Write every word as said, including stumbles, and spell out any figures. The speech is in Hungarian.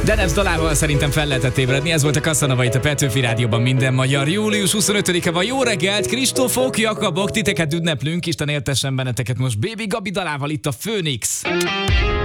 Denev dalával szerintem fel lehetett ébredni, ez volt a Casanova itt a Petőfi Rádióban minden magyar. július huszonötödike van, jó reggelt, Kristófok, Jakabok, titeket ünneplünk, Isten éltessen benneteket most Baby Gabi dalával itt a Főnix.